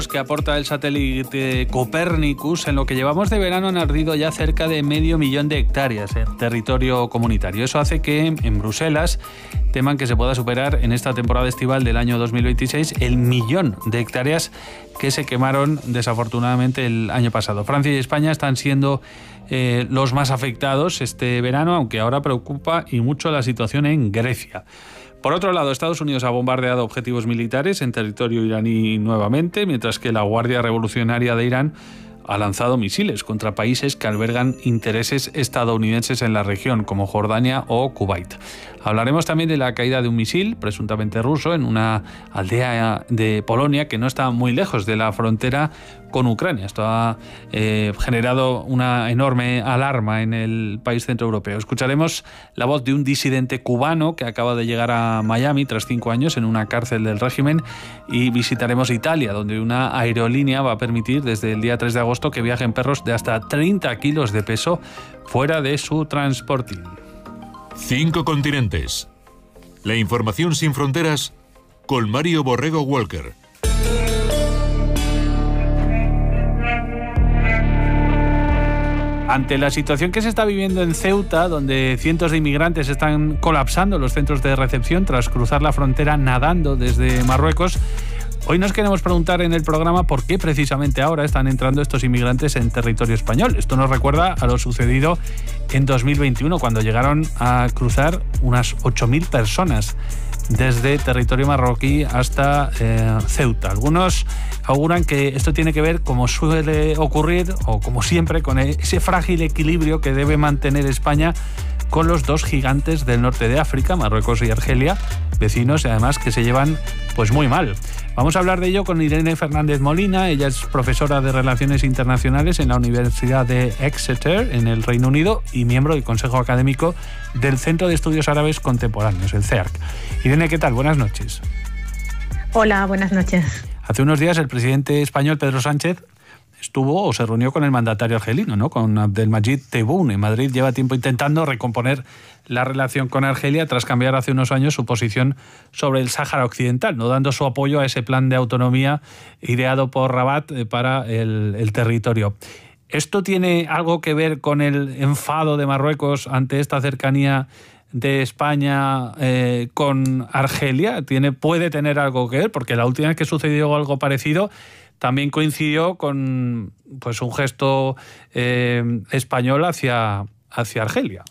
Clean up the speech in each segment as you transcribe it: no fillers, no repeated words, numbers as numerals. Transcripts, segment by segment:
que aporta el satélite Copernicus, en lo que llevamos de verano han ardido ya cerca de 500.000 de hectáreas en territorio comunitario. Eso hace que en Bruselas teman que se pueda superar en esta temporada estival del año 2026 el 1.000.000 de hectáreas que se quemaron desafortunadamente el año pasado. Francia y España están siendo los más afectados este verano, aunque ahora preocupa y mucho la situación en Grecia. Por otro lado, Estados Unidos ha bombardeado objetivos militares en territorio iraní nuevamente, mientras que la Guardia Revolucionaria de Irán ha lanzado misiles contra países que albergan intereses estadounidenses en la región, como Jordania o Kuwait. Hablaremos también de la caída de un misil, presuntamente ruso, en una aldea de Polonia que no está muy lejos de la frontera con Ucrania. Esto ha generado una enorme alarma en el país centroeuropeo. Escucharemos la voz de un disidente cubano que acaba de llegar a Miami tras 5 años en una cárcel del régimen, y visitaremos Italia, donde una aerolínea va a permitir desde el día 3 de agosto que viajen perros de hasta 30 kilos de peso fuera de su transportín. 5 continentes. La información sin fronteras con Mario Borrego Walker. Ante la situación que se está viviendo en Ceuta, donde cientos de inmigrantes están colapsando los centros de recepción tras cruzar la frontera nadando desde Marruecos, hoy nos queremos preguntar en el programa por qué precisamente ahora están entrando estos inmigrantes en territorio español. Esto nos recuerda a lo sucedido en 2021, cuando llegaron a cruzar unas 8.000 personas desde territorio marroquí hasta Ceuta. Algunos auguran que esto tiene que ver, como suele ocurrir, o como siempre, con ese frágil equilibrio que debe mantener España con los dos gigantes del norte de África, Marruecos y Argelia, vecinos y además que se llevan pues muy mal. Vamos a hablar de ello con Irene Fernández Molina. Ella es profesora de Relaciones Internacionales en la Universidad de Exeter, en el Reino Unido, y miembro del Consejo Académico del Centro de Estudios Árabes Contemporáneos, el CEARC. Irene, ¿qué tal? Buenas noches. Hola, buenas noches. Hace unos días el presidente español Pedro Sánchez estuvo o se reunió con el mandatario argelino, ¿no? Con Abdelmadjid Tebboune. En Madrid lleva tiempo intentando recomponer la relación con Argelia tras cambiar hace unos años su posición sobre el Sáhara Occidental, no dando su apoyo a ese plan de autonomía ideado por Rabat para el territorio. ¿Esto tiene algo que ver con el enfado de Marruecos ante esta cercanía de España con Argelia? ¿Puede tener algo que ver? Porque la última vez que sucedió algo parecido también coincidió con pues un gesto español hacia Argelia.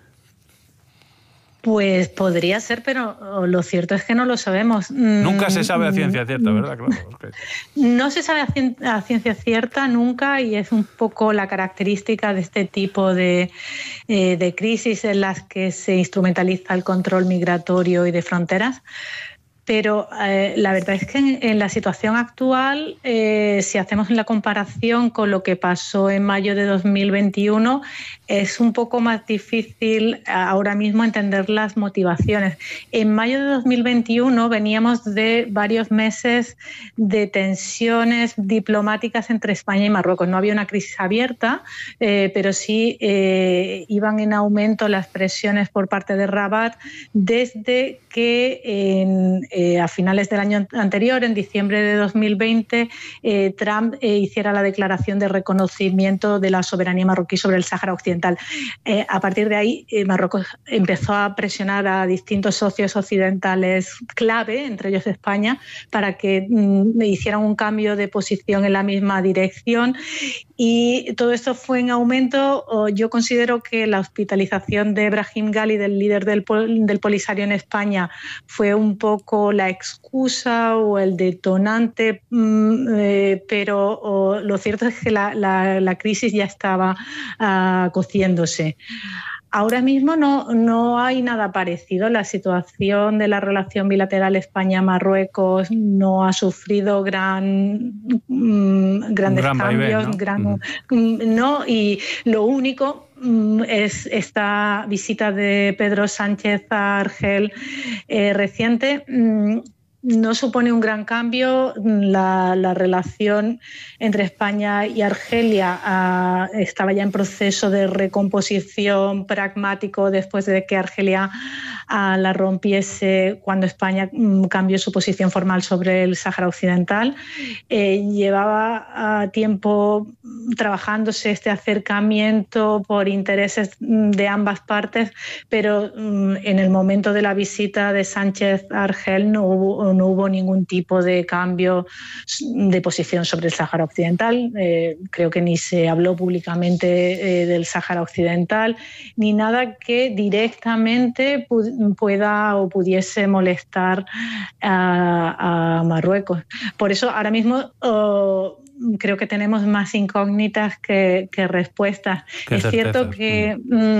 Pues podría ser, pero lo cierto es que no lo sabemos. Nunca se sabe a ciencia cierta, ¿verdad? Claro, okay. No se sabe a ciencia cierta nunca, y es un poco la característica de este tipo de crisis en las que se instrumentaliza el control migratorio y de fronteras. Pero la verdad es que en la situación actual, si hacemos la comparación con lo que pasó en mayo de 2021, es un poco más difícil ahora mismo entender las motivaciones. En mayo de 2021 veníamos de varios meses de tensiones diplomáticas entre España y Marruecos. No había una crisis abierta, pero sí iban en aumento las presiones por parte de Rabat desde que a finales del año anterior, en diciembre de 2020, Trump hiciera la declaración de reconocimiento de la soberanía marroquí sobre el Sáhara Occidental. A partir de ahí, Marruecos empezó a presionar a distintos socios occidentales clave, entre ellos España, para que hicieran un cambio de posición en la misma dirección. Y todo esto fue en aumento. Yo considero que la hospitalización de Brahim Ghali, del líder del Polisario en España, fue un poco la excusa o el detonante, pero lo cierto es que la crisis ya estaba cociéndose. Ahora mismo no hay nada parecido. La situación de la relación bilateral España-Marruecos no ha sufrido grandes cambios. ¿no? Y lo único es esta visita de Pedro Sánchez a Argel reciente, no supone un gran cambio. La relación entre España y Argelia estaba ya en proceso de recomposición pragmático después de que Argelia la rompiese cuando España cambió su posición formal sobre el Sáhara Occidental. Llevaba tiempo trabajándose este acercamiento por intereses de ambas partes, pero en el momento de la visita de Sánchez a Argel no hubo ningún tipo de cambio de posición sobre el Sáhara Occidental. Creo que ni se habló públicamente del Sáhara Occidental, ni nada que directamente pueda o pudiese molestar a Marruecos. Por eso ahora mismo creo que tenemos más incógnitas que respuestas. Es cierto que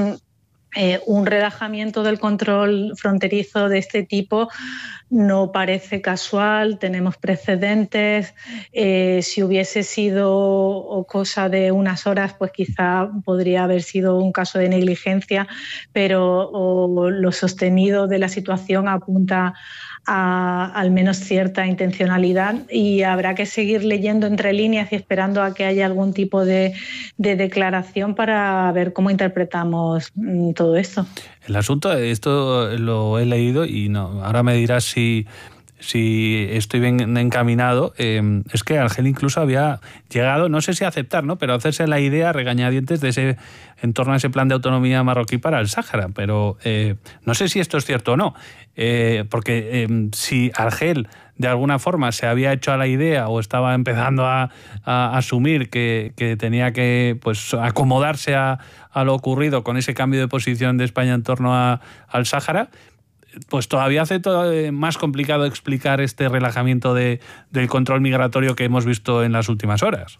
un relajamiento del control fronterizo de este tipo no parece casual, tenemos precedentes. Si hubiese sido cosa de unas horas, pues quizá podría haber sido un caso de negligencia, pero lo sostenido de la situación apunta a al menos cierta intencionalidad, y habrá que seguir leyendo entre líneas y esperando a que haya algún tipo de declaración para ver cómo interpretamos todo esto. El asunto, esto lo he leído y no, ahora me dirás si estoy bien encaminado, es que Argel incluso había llegado, no sé si a aceptar, ¿no?, pero a hacerse la idea, regañadientes, de ese en torno a ese plan de autonomía marroquí para el Sáhara. Pero no sé si esto es cierto o no, porque si Argel de alguna forma se había hecho a la idea o estaba empezando a asumir que tenía que, pues, acomodarse a lo ocurrido con ese cambio de posición de España en torno al Sáhara, pues todavía hace más complicado explicar este relajamiento del control migratorio que hemos visto en las últimas horas.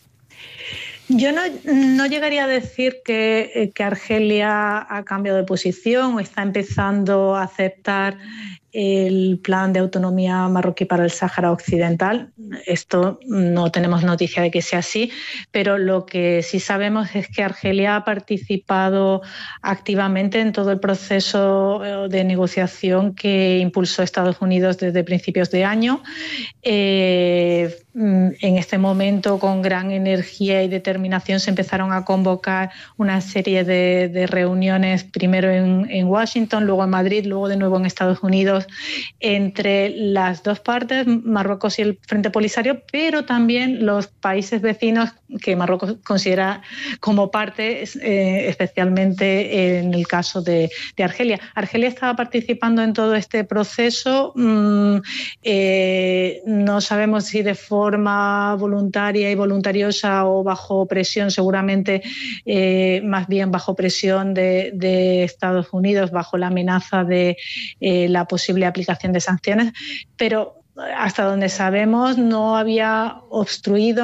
Yo no llegaría a decir que Argelia ha cambiado de posición o está empezando a aceptar el plan de autonomía marroquí para el Sáhara Occidental. Esto no tenemos noticia de que sea así, pero lo que sí sabemos es que Argelia ha participado activamente en todo el proceso de negociación que impulsó Estados Unidos desde principios de año. En este momento, con gran energía y determinación, se empezaron a convocar una serie de reuniones, primero en Washington, luego en Madrid, luego de nuevo en Estados Unidos, entre las dos partes, Marruecos y el Frente Polisario, pero también los países vecinos que Marruecos considera como parte, especialmente en el caso de Argelia. Argelia estaba participando en todo este proceso. No sabemos si de forma voluntaria y voluntariosa o bajo presión, seguramente más bien bajo presión de Estados Unidos, bajo la amenaza de la posible aplicación de sanciones, pero hasta donde sabemos no ha obstruido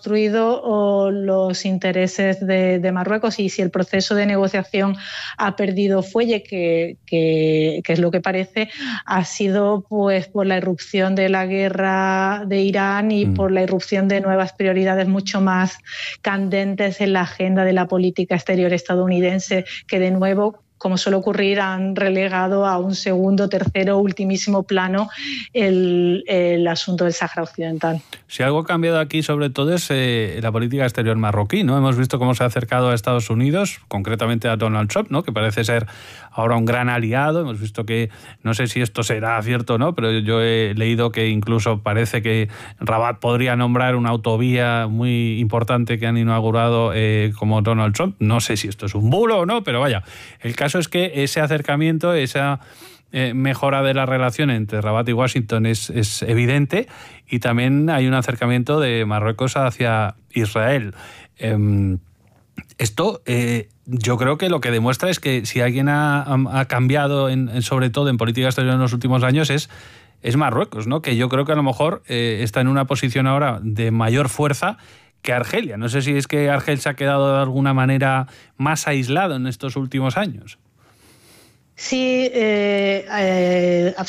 los intereses de Marruecos, y si el proceso de negociación ha perdido fuelle, que es lo que parece, ha sido pues por la irrupción de la guerra de Irán y por la irrupción de nuevas prioridades mucho más candentes en la agenda de la política exterior estadounidense, que de nuevo, como suele ocurrir, han relegado a un segundo, tercero, ultimísimo plano el asunto del Sáhara Occidental. Si algo ha cambiado aquí, sobre todo, es la política exterior marroquí, ¿no? Hemos visto cómo se ha acercado a Estados Unidos, concretamente a Donald Trump, ¿no?, que parece ser ahora un gran aliado. Hemos visto que, no sé si esto será cierto o no, pero yo he leído que incluso parece que Rabat podría nombrar una autovía muy importante que han inaugurado como Donald Trump. No sé si esto es un bulo o no, pero vaya, el caso es que ese acercamiento, esa mejora de la relación entre Rabat y Washington es evidente, y también hay un acercamiento de Marruecos hacia Israel. Esto yo creo que lo que demuestra es que si alguien ha cambiado, sobre todo en política exterior en los últimos años, es Marruecos, ¿no?, que yo creo que a lo mejor está en una posición ahora de mayor fuerza que Argelia. No sé si es que Argel se ha quedado de alguna manera más aislado en estos últimos años. Sí,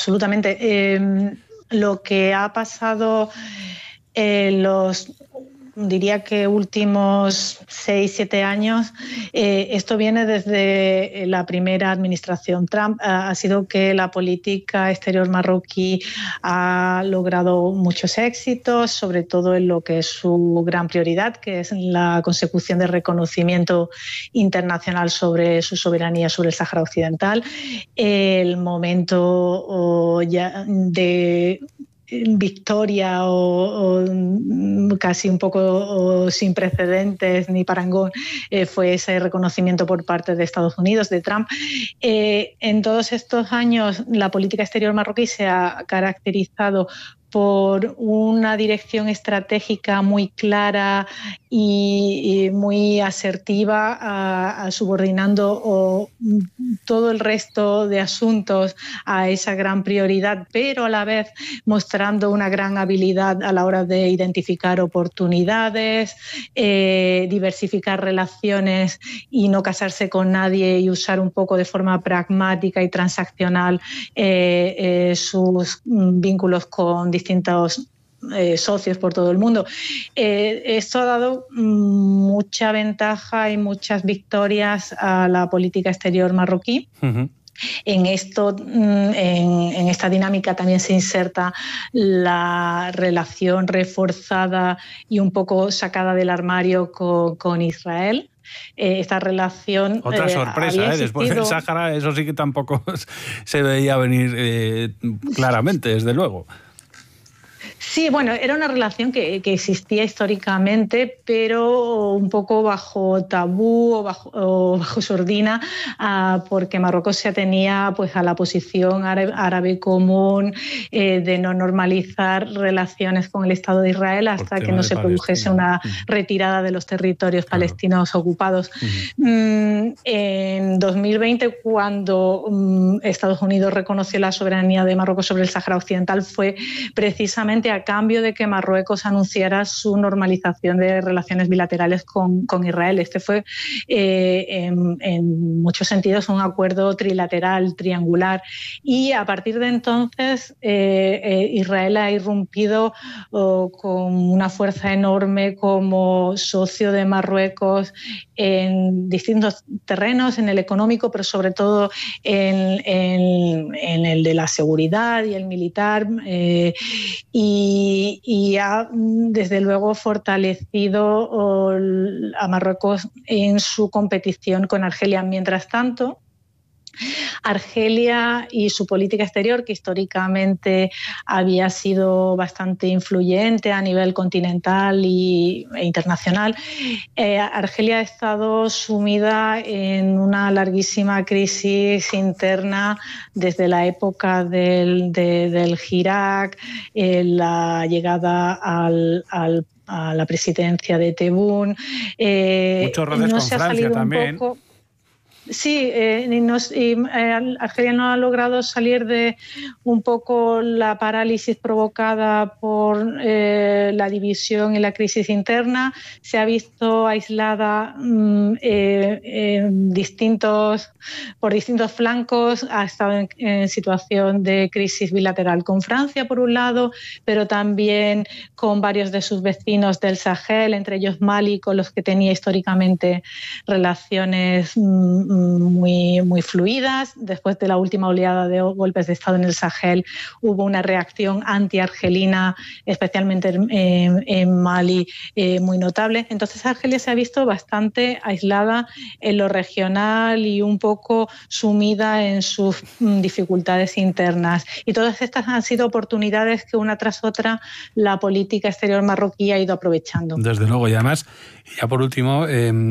absolutamente. Lo que ha pasado en los diría que últimos 6-7 años, esto viene desde la primera administración Trump, ha sido que la política exterior marroquí ha logrado muchos éxitos, sobre todo en lo que es su gran prioridad, que es la consecución de reconocimiento internacional sobre su soberanía sobre el Sáhara Occidental. El momento ya de victoria o casi un poco sin precedentes ni parangón fue ese reconocimiento por parte de Estados Unidos, de Trump. En todos estos años la política exterior marroquí se ha caracterizado por una dirección estratégica muy clara y muy asertiva, subordinando todo el resto de asuntos a esa gran prioridad, pero a la vez mostrando una gran habilidad a la hora de identificar oportunidades, diversificar relaciones y no casarse con nadie y usar un poco de forma pragmática y transaccional sus vínculos con distintos socios por todo el mundo. Esto ha dado mucha ventaja y muchas victorias a la política exterior marroquí. Uh-huh. En esta dinámica también se inserta la relación reforzada y un poco sacada del armario con Israel. Esta relación... Otra sorpresa, después del Sáhara, eso sí que tampoco se veía venir claramente, desde luego. Sí, bueno, era una relación que existía históricamente, pero un poco bajo tabú o bajo sordina, porque Marruecos se atenía pues, a la posición árabe común de no normalizar relaciones con el Estado de Israel hasta que no se produjese una retirada de los territorios palestinos ocupados. En 2020, cuando Estados Unidos reconoció la soberanía de Marruecos sobre el Sáhara Occidental, fue precisamente a cambio de que Marruecos anunciara su normalización de relaciones bilaterales con Israel. Este fue en muchos sentidos un acuerdo trilateral, triangular, y a partir de entonces Israel ha irrumpido con una fuerza enorme como socio de Marruecos en distintos terrenos, en el económico, pero sobre todo en el de la seguridad y el militar, y ha desde luego fortalecido a Marruecos en su competición con Argelia. Mientras tanto, Argelia y su política exterior, que históricamente había sido bastante influyente a nivel continental e internacional, Argelia ha estado sumida en una larguísima crisis interna desde la época del Hirak, la llegada a la presidencia de Tebboune. Muchos roces con Francia también. Sí, Argelia no ha logrado salir de un poco la parálisis provocada por la división y la crisis interna. Se ha visto aislada por distintos flancos. Ha estado en situación de crisis bilateral con Francia, por un lado, pero también con varios de sus vecinos del Sahel, entre ellos Mali, con los que tenía históricamente relaciones muy fluidas. Después de la última oleada de golpes de Estado en el Sahel hubo una reacción anti-argelina, especialmente en Mali, muy notable. Entonces Argelia se ha visto bastante aislada en lo regional y un poco sumida en sus dificultades internas. Y todas estas han sido oportunidades que una tras otra la política exterior marroquí ha ido aprovechando. Desde luego, y además, ya por último,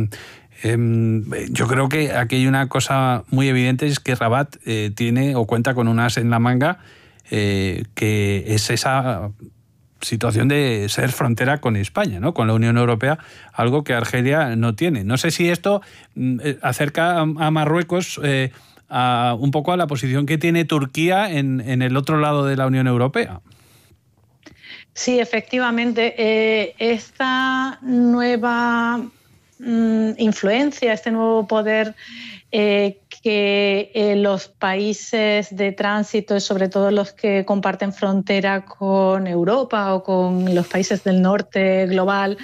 yo creo que aquí hay una cosa muy evidente, es que Rabat tiene o cuenta con un as en la manga, que es esa situación de ser frontera con España, ¿no? Con la Unión Europea, algo que Argelia no tiene. No sé si esto acerca a Marruecos un poco a la posición que tiene Turquía en el otro lado de la Unión Europea. Sí, efectivamente. Esta nueva influencia, este nuevo poder que los países de tránsito, sobre todo los que comparten frontera con Europa o con los países del norte global,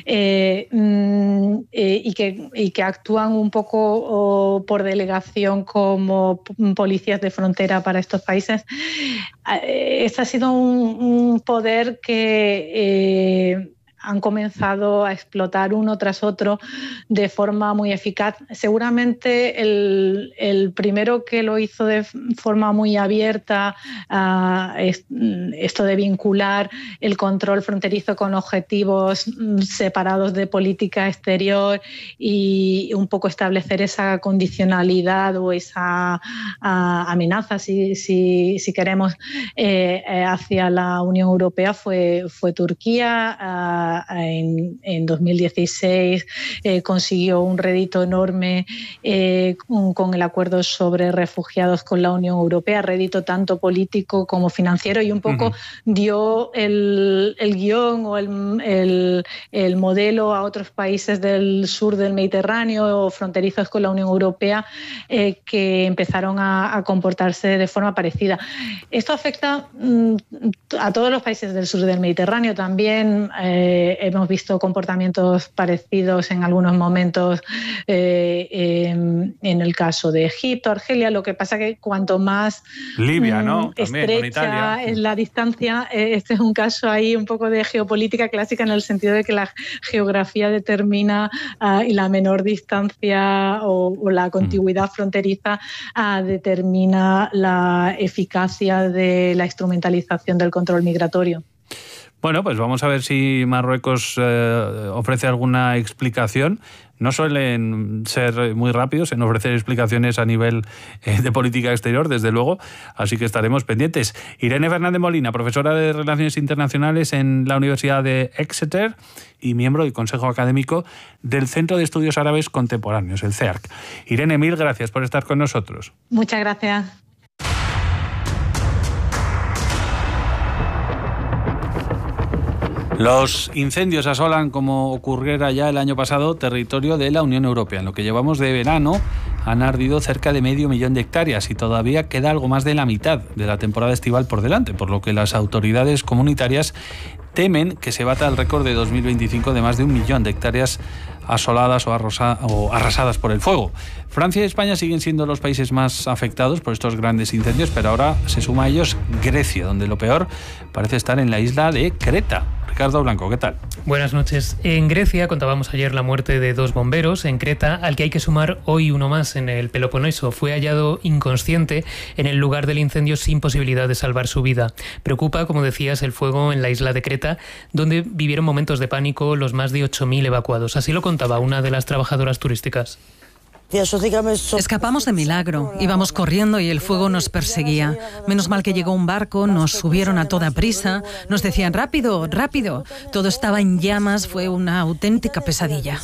y que actúan un poco por delegación como policías de frontera para estos países, este ha sido un poder que han comenzado a explotar uno tras otro de forma muy eficaz. Seguramente el primero que lo hizo de forma muy abierta, esto de vincular el control fronterizo con objetivos separados de política exterior y un poco establecer esa condicionalidad o esa amenaza, si queremos, hacia la Unión Europea fue Turquía. En 2016 consiguió un rédito enorme con el acuerdo sobre refugiados con la Unión Europea, rédito tanto político como financiero, y un poco dio el guión o el modelo a otros países del sur del Mediterráneo o fronterizos con la Unión Europea, que empezaron a comportarse de forma parecida. Esto afecta a todos los países del sur del Mediterráneo también. Hemos visto comportamientos parecidos en algunos momentos en el caso de Egipto, Argelia. Lo que pasa que cuanto más Libia, ¿no? También, estrecha es la distancia, este es un caso ahí un poco de geopolítica clásica, en el sentido de que la geografía determina y la menor distancia o la contigüidad fronteriza determina la eficacia de la instrumentalización del control migratorio. Bueno, pues vamos a ver si Marruecos ofrece alguna explicación. No suelen ser muy rápidos en ofrecer explicaciones a nivel de política exterior, desde luego, así que estaremos pendientes. Irene Fernández Molina, profesora de Relaciones Internacionales en la Universidad de Exeter y miembro del Consejo Académico del Centro de Estudios Árabes Contemporáneos, el CEARC. Irene, mil gracias por estar con nosotros. Muchas gracias. Los incendios asolan, como ocurriera ya el año pasado, territorio de la Unión Europea. En lo que llevamos de verano han ardido cerca de 500.000 hectáreas y todavía queda algo más de la mitad de la temporada estival por delante, por lo que las autoridades comunitarias temen que se bata el récord de 2025 de más de 1 millón de hectáreas asoladas o arrasadas por el fuego. Francia y España siguen siendo los países más afectados por estos grandes incendios, pero ahora se suma a ellos Grecia, donde lo peor parece estar en la isla de Creta. Ricardo Blanco, ¿qué tal? Buenas noches. En Grecia contábamos ayer la muerte de 2 bomberos en Creta, al que hay que sumar hoy uno más en el Peloponeso. Fue hallado inconsciente en el lugar del incendio sin posibilidad de salvar su vida. Preocupa, como decías, el fuego en la isla de Creta, donde vivieron momentos de pánico los más de 8.000 evacuados. Así lo contaba una de las trabajadoras turísticas. Escapamos de milagro, íbamos corriendo y el fuego nos perseguía. Menos mal que llegó un barco, nos subieron a toda prisa, nos decían rápido, rápido. Todo estaba en llamas, fue una auténtica pesadilla.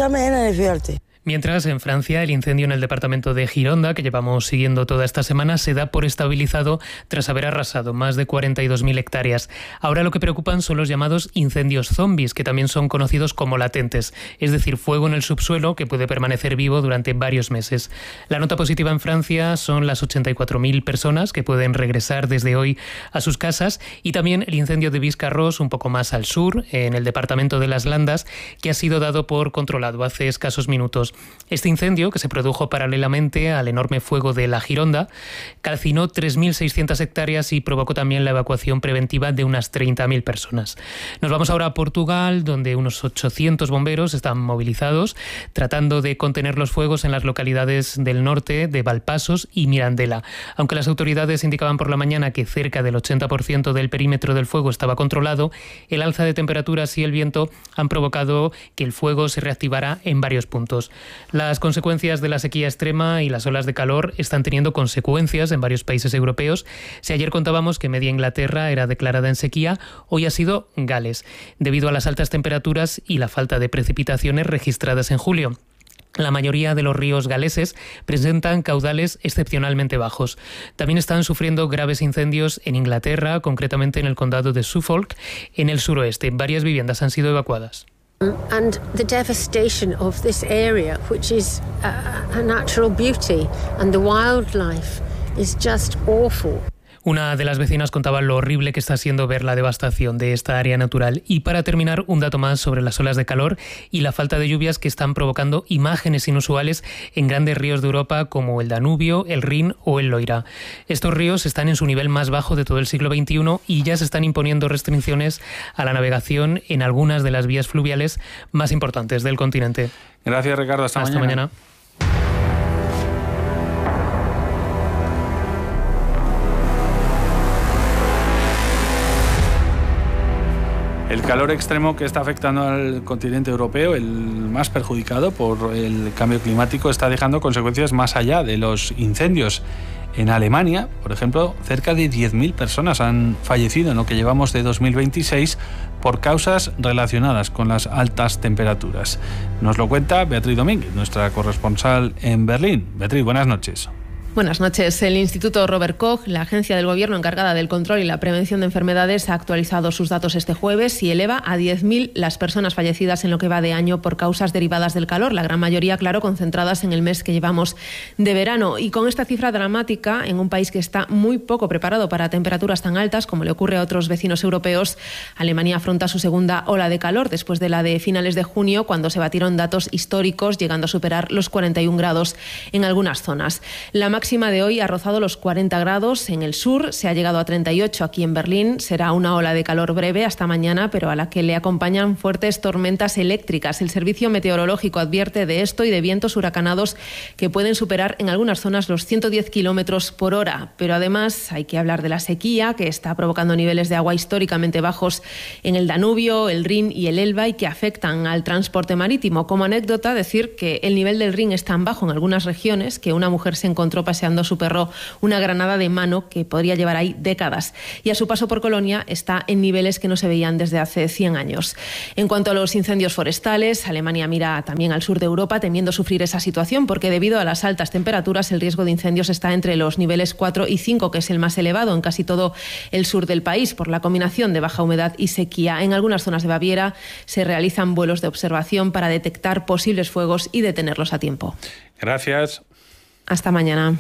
Mientras, en Francia, el incendio en el departamento de Gironda, que llevamos siguiendo toda esta semana, se da por estabilizado tras haber arrasado más de 42.000 hectáreas. Ahora lo que preocupan son los llamados incendios zombies, que también son conocidos como latentes, es decir, fuego en el subsuelo que puede permanecer vivo durante varios meses. La nota positiva en Francia son las 84.000 personas que pueden regresar desde hoy a sus casas, y también el incendio de Biscarrosse, un poco más al sur, en el departamento de Las Landas, que ha sido dado por controlado hace escasos minutos. Este incendio, que se produjo paralelamente al enorme fuego de la Gironda, calcinó 3.600 hectáreas y provocó también la evacuación preventiva de unas 30.000 personas. Nos vamos ahora a Portugal, donde unos 800 bomberos están movilizados, tratando de contener los fuegos en las localidades del norte de Valpasos y Mirandela. Aunque las autoridades indicaban por la mañana que cerca del 80% del perímetro del fuego estaba controlado, el alza de temperaturas y el viento han provocado que el fuego se reactivara en varios puntos. Las consecuencias de la sequía extrema y las olas de calor están teniendo consecuencias en varios países europeos. Si ayer contábamos que media Inglaterra era declarada en sequía, hoy ha sido Gales, debido a las altas temperaturas y la falta de precipitaciones registradas en julio. La mayoría de los ríos galeses presentan caudales excepcionalmente bajos. También están sufriendo graves incendios en Inglaterra, concretamente en el condado de Suffolk, en el suroeste. Varias viviendas han sido evacuadas. And the devastation of this area, which is a natural beauty, and the wildlife is just awful. Una de las vecinas contaba lo horrible que está siendo ver la devastación de esta área natural. Y para terminar, un dato más sobre las olas de calor y la falta de lluvias que están provocando imágenes inusuales en grandes ríos de Europa como el Danubio, el Rin o el Loira. Estos ríos están en su nivel más bajo de todo el siglo XXI y ya se están imponiendo restricciones a la navegación en algunas de las vías fluviales más importantes del continente. Gracias, Ricardo. Hasta mañana. El calor extremo que está afectando al continente europeo, el más perjudicado por el cambio climático, está dejando consecuencias más allá de los incendios. En Alemania, por ejemplo, cerca de 10.000 personas han fallecido en lo que llevamos de 2026 por causas relacionadas con las altas temperaturas. Nos lo cuenta Beatriz Domínguez, nuestra corresponsal en Berlín. Beatriz, buenas noches. Buenas noches. El Instituto Robert Koch, la agencia del Gobierno encargada del control y la prevención de enfermedades, ha actualizado sus datos este jueves y eleva a 10.000 las personas fallecidas en lo que va de año por causas derivadas del calor, la gran mayoría, claro, concentradas en el mes que llevamos de verano. Y con esta cifra dramática, en un país que está muy poco preparado para temperaturas tan altas, como le ocurre a otros vecinos europeos, Alemania afronta su segunda ola de calor después de la de finales de junio, cuando se batieron datos históricos, llegando a superar los 41 grados en algunas zonas. La máxima de hoy ha rozado los 40 grados en el sur, se ha llegado a 38 aquí en Berlín. Será una ola de calor breve hasta mañana, pero a la que le acompañan fuertes tormentas eléctricas. El servicio meteorológico advierte de esto y de vientos huracanados que pueden superar en algunas zonas los 110 kilómetros por hora. Pero además hay que hablar de la sequía, que está provocando niveles de agua históricamente bajos en el Danubio, el Rin y el Elba, y que afectan al transporte marítimo. Como anécdota, decir que el nivel del Rin es tan bajo en algunas regiones que una mujer se encontró paseando su perro una granada de mano que podría llevar ahí décadas. Y a su paso por Colonia está en niveles que no se veían desde hace 100 años. En cuanto a los incendios forestales, Alemania mira también al sur de Europa temiendo sufrir esa situación, porque debido a las altas temperaturas el riesgo de incendios está entre los niveles 4 y 5, que es el más elevado en casi todo el sur del país, por la combinación de baja humedad y sequía. En algunas zonas de Baviera se realizan vuelos de observación para detectar posibles fuegos y detenerlos a tiempo. Gracias. Hasta mañana.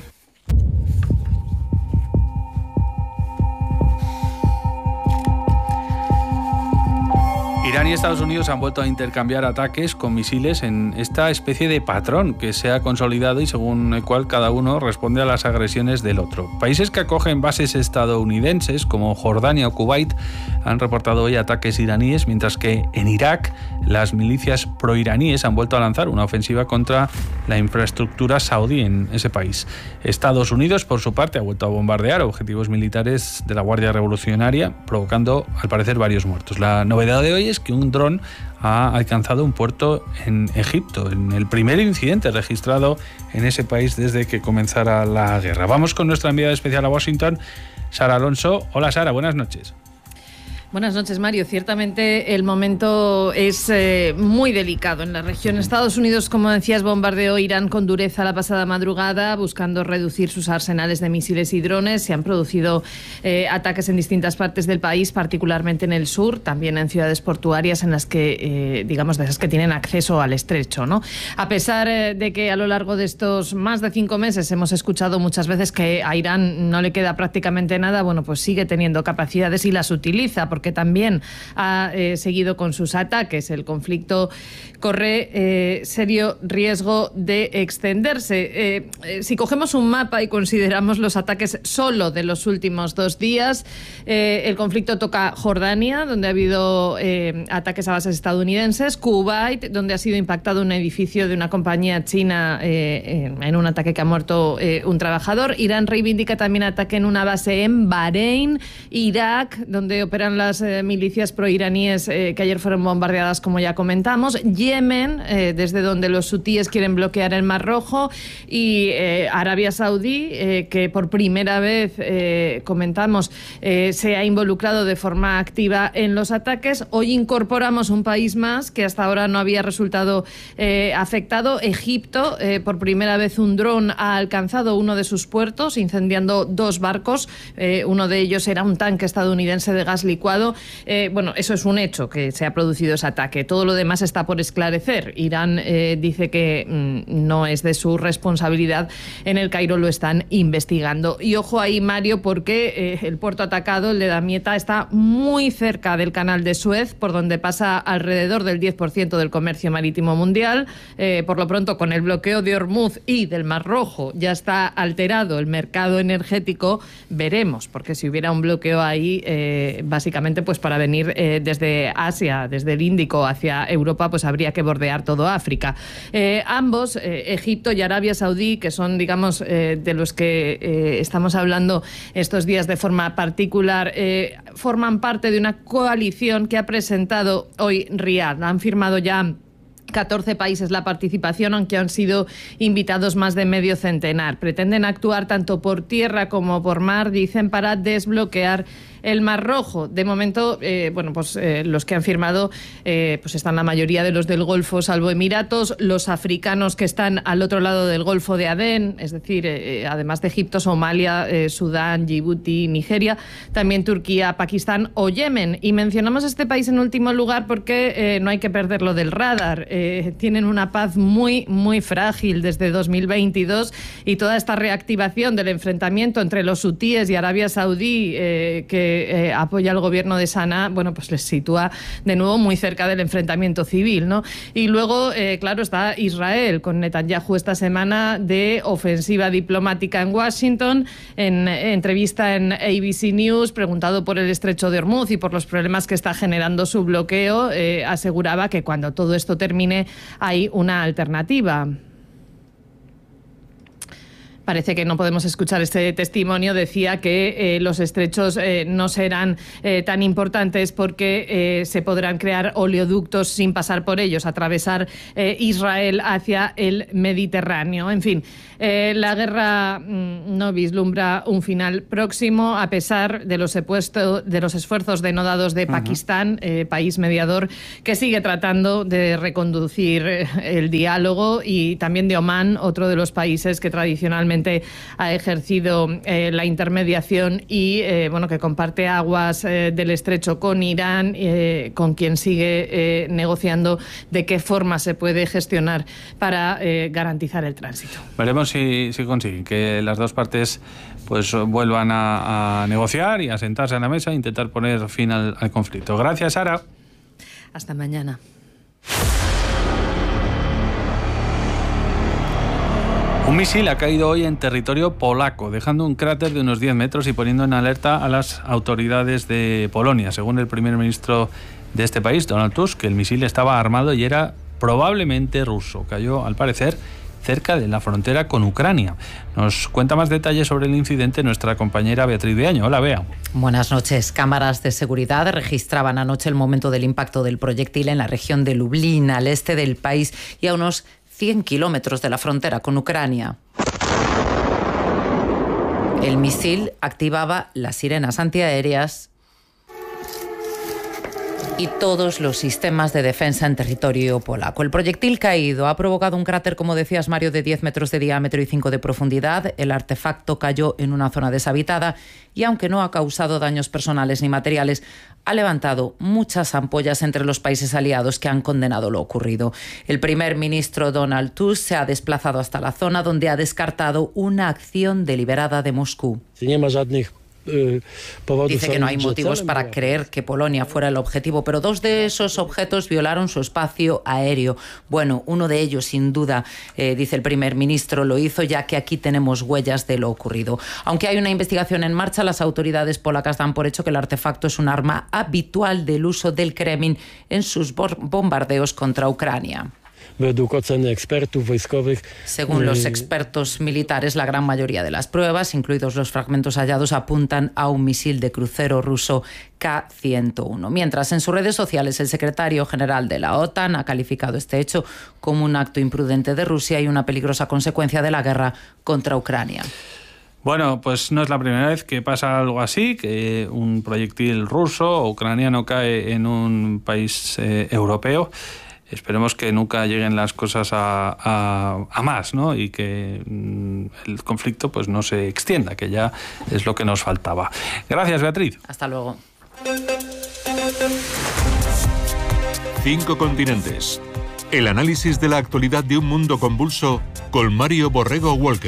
Irán y Estados Unidos han vuelto a intercambiar ataques con misiles en esta especie de patrón que se ha consolidado y según el cual cada uno responde a las agresiones del otro. Países que acogen bases estadounidenses como Jordania o Kuwait han reportado hoy ataques iraníes, mientras que en Irak las milicias proiraníes han vuelto a lanzar una ofensiva contra la infraestructura saudí en ese país. Estados Unidos, por su parte, ha vuelto a bombardear objetivos militares de la Guardia Revolucionaria, provocando, al parecer, varios muertos. La novedad de hoy es que un dron ha alcanzado un puerto en Egipto, en el primer incidente registrado en ese país desde que comenzara la guerra. Vamos con nuestra enviada especial a Washington, Sara Alonso. Hola Sara, buenas noches. Buenas noches, Mario. Ciertamente el momento es muy delicado en la región. Estados Unidos, como decías, bombardeó Irán con dureza la pasada madrugada, buscando reducir sus arsenales de misiles y drones. Se han producido ataques en distintas partes del país, particularmente en el sur, también en ciudades portuarias en las que, digamos, de esas que tienen acceso al estrecho, ¿no? A pesar de que a lo largo de estos más de 5 meses hemos escuchado muchas veces que a Irán no le queda prácticamente nada, bueno, pues sigue teniendo capacidades y las utiliza, porque también ha seguido con sus ataques. El conflicto corre serio riesgo de extenderse. Si cogemos un mapa y consideramos los ataques solo de los últimos 2 días, el conflicto toca Jordania, donde ha habido ataques a bases estadounidenses, Kuwait, donde ha sido impactado un edificio de una compañía china en un ataque que ha muerto un trabajador. Irán reivindica también ataque en una base en Bahrein, Irak, donde operan las milicias proiraníes que ayer fueron bombardeadas, como ya comentamos, Yemen, desde donde los hutíes quieren bloquear el Mar Rojo, y Arabia Saudí, que por primera vez, comentamos, se ha involucrado de forma activa en los ataques. Hoy incorporamos un país más que hasta ahora no había resultado afectado, Egipto. Por primera vez un dron ha alcanzado uno de sus puertos, incendiando 2 barcos. Uno de ellos era un tanque estadounidense de gas licuado evacuado. Bueno, eso es un hecho, que se ha producido ese ataque. Todo lo demás está por esclarecer. Irán dice que no es de su responsabilidad. En el Cairo lo están investigando. Y ojo ahí, Mario, porque el puerto atacado, el de Damietta, está muy cerca del canal de Suez, por donde pasa alrededor del 10% del comercio marítimo mundial. Por lo pronto, con el bloqueo de Hormuz y del Mar Rojo, ya está alterado el mercado energético. Veremos, porque si hubiera un bloqueo ahí, básicamente pues para venir desde Asia, desde el Índico hacia Europa, pues habría que bordear todo África. Ambos, Egipto y Arabia Saudí, que son, digamos, de los que estamos hablando estos días de forma particular, forman parte de una coalición que ha presentado hoy Riad. Han firmado ya 14 países la participación, aunque han sido invitados más de medio centenar. Pretenden actuar tanto por tierra como por mar, dicen, para desbloquear el Mar Rojo. De momento, los que han firmado pues están la mayoría de los del Golfo, salvo Emiratos, los africanos que están al otro lado del Golfo de Adén, es decir, además de Egipto, Somalia, Sudán, Djibouti, Nigeria, también Turquía, Pakistán o Yemen. Y mencionamos este país en último lugar porque no hay que perderlo del radar. Tienen una paz muy, muy frágil desde 2022 y toda esta reactivación del enfrentamiento entre los hutíes y Arabia Saudí, que apoya al gobierno de Sanaa, bueno, pues les sitúa de nuevo muy cerca del enfrentamiento civil, ¿no? Y luego, claro, está Israel, con Netanyahu esta semana de ofensiva diplomática en Washington. En entrevista en ABC News, preguntado por el estrecho de Hormuz y por los problemas que está generando su bloqueo, aseguraba que cuando todo esto termine hay una alternativa. Parece que no podemos escuchar este testimonio. Decía que los estrechos no serán tan importantes porque se podrán crear oleoductos sin pasar por ellos, atravesar Israel hacia el Mediterráneo. En fin, la guerra no vislumbra un final próximo, a pesar de los esfuerzos denodados de Pakistán, país mediador, que sigue tratando de reconducir el diálogo, y también de Omán, otro de los países que tradicionalmente ha ejercido la intermediación y que comparte aguas del estrecho con Irán, con quien sigue negociando de qué forma se puede gestionar para garantizar el tránsito. Veremos si consiguen que las dos partes pues vuelvan a negociar y a sentarse a la mesa e intentar poner fin al conflicto. Gracias, Sara. Hasta mañana. Un misil ha caído hoy en territorio polaco, dejando un cráter de unos 10 metros y poniendo en alerta a las autoridades de Polonia. Según el primer ministro de este país, Donald Tusk, el misil estaba armado y era probablemente ruso. Cayó, al parecer, cerca de la frontera con Ucrania. Nos cuenta más detalles sobre el incidente nuestra compañera Beatriz Viaño. Hola, Bea. Buenas noches. Cámaras de seguridad registraban anoche el momento del impacto del proyectil en la región de Lublin, al este del país, y a unos 100 kilómetros de la frontera con Ucrania. El misil activaba las sirenas antiaéreas y todos los sistemas de defensa en territorio polaco. El proyectil caído ha provocado un cráter, como decías, Mario, de 10 metros de diámetro y 5 de profundidad. El artefacto cayó en una zona deshabitada y, aunque no ha causado daños personales ni materiales, ha levantado muchas ampollas entre los países aliados que han condenado lo ocurrido. El primer ministro Donald Tusk se ha desplazado hasta la zona, donde ha descartado una acción deliberada de Moscú. Dice que no hay motivos para creer que Polonia fuera el objetivo, pero dos de esos objetos violaron su espacio aéreo. Bueno, uno de ellos, sin duda, dice el primer ministro, lo hizo, ya que aquí tenemos huellas de lo ocurrido. Aunque hay una investigación en marcha, las autoridades polacas dan por hecho que el artefacto es un arma habitual del uso del Kremlin en sus bombardeos contra Ucrania. Según los expertos militares, la gran mayoría de las pruebas, incluidos los fragmentos hallados, apuntan a un misil de crucero ruso K-101. Mientras, en sus redes sociales, el secretario general de la OTAN ha calificado este hecho como un acto imprudente de Rusia y una peligrosa consecuencia de la guerra contra Ucrania. Bueno, pues no es la primera vez que pasa algo así, que un proyectil ruso o ucraniano cae en un país europeo. Esperemos que nunca lleguen las cosas a más, ¿no? Y que el conflicto pues no se extienda, que ya es lo que nos faltaba. Gracias, Beatriz. Hasta luego. 5 continentes. El análisis de la actualidad de un mundo convulso con Mario Borrego Walker.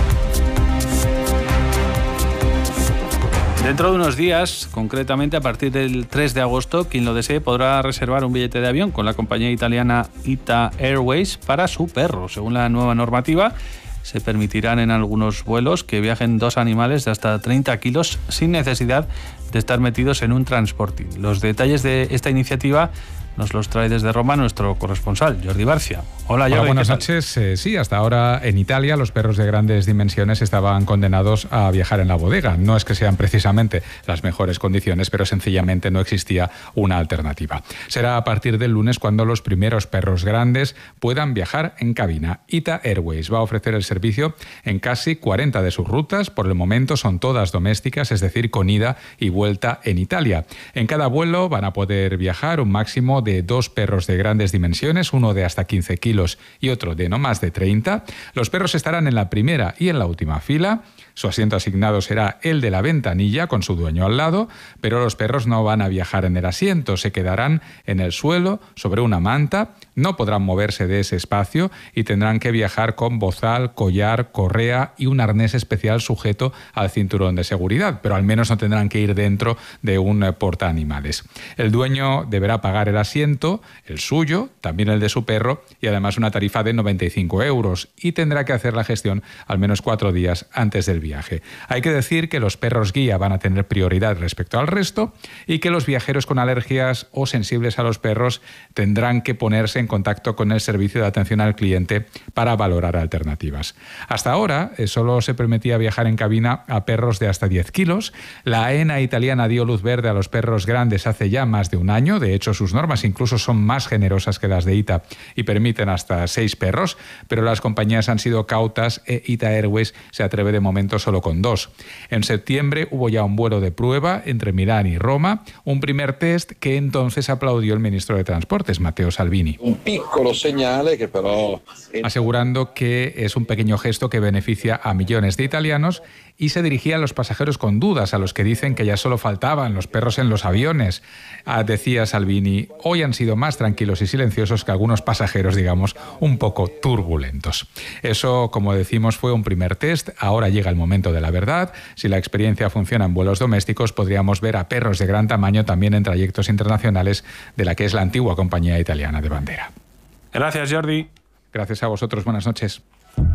Dentro de unos días, concretamente a partir del 3 de agosto, quien lo desee podrá reservar un billete de avión con la compañía italiana ITA Airways para su perro. Según la nueva normativa, se permitirán en algunos vuelos que viajen 2 animales de hasta 30 kilos sin necesidad de estar metidos en un transportín. Los detalles de esta iniciativa nos los trae desde Roma nuestro corresponsal, Jordi Barcia. Hola, Jordi. Hola, buenas noches. Sí, hasta ahora en Italia los perros de grandes dimensiones estaban condenados a viajar en la bodega. No es que sean precisamente las mejores condiciones, pero sencillamente no existía una alternativa. Será a partir del lunes cuando los primeros perros grandes puedan viajar en cabina. ITA Airways va a ofrecer el servicio en casi 40 de sus rutas. Por el momento son todas domésticas, es decir, con ida y vuelta en Italia. En cada vuelo van a poder viajar un máximo de 2 perros de grandes dimensiones, uno de hasta 15 kilos y otro de no más de 30. Los perros estarán en la primera y en la última fila. Su asiento asignado será el de la ventanilla con su dueño al lado, pero los perros no van a viajar en el asiento, se quedarán en el suelo sobre una manta, no podrán moverse de ese espacio y tendrán que viajar con bozal, collar, correa y un arnés especial sujeto al cinturón de seguridad, pero al menos no tendrán que ir dentro de un portaanimales. El dueño deberá pagar el asiento, el suyo, también el de su perro, y además una tarifa de 95 euros, y tendrá que hacer la gestión al menos 4 días antes del viaje. Hay que decir que los perros guía van a tener prioridad respecto al resto y que los viajeros con alergias o sensibles a los perros tendrán que ponerse en contacto con el servicio de atención al cliente para valorar alternativas. Hasta ahora solo se permitía viajar en cabina a perros de hasta 10 kilos. La AENA italiana dio luz verde a los perros grandes hace ya más de un año. De hecho, sus normas incluso son más generosas que las de ITA y permiten hasta 6 perros, pero las compañías han sido cautas e ITA Airways se atreve de momento solo con 2. En septiembre hubo ya un vuelo de prueba entre Milán y Roma, un primer test que entonces aplaudió el ministro de Transportes, Matteo Salvini. Un piccolo señale que pero... asegurando que es un pequeño gesto que beneficia a millones de italianos, y se dirigía a los pasajeros con dudas, a los que dicen que ya solo faltaban los perros en los aviones. Decía Salvini, hoy han sido más tranquilos y silenciosos que algunos pasajeros, digamos, un poco turbulentos. Eso, como decimos, fue un primer test. Ahora llega el momento de la verdad. Si la experiencia funciona en vuelos domésticos, podríamos ver a perros de gran tamaño también en trayectos internacionales de la que es la antigua compañía italiana de bandera. Gracias, Jordi. Gracias a vosotros. Buenas noches.